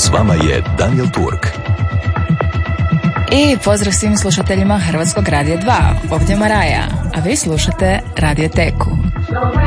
S vama je Daniel Turk. I pozdrav svim slušateljima Hrvatskog radija 2. Ovdje Maraja, a vi slušate Radioteku.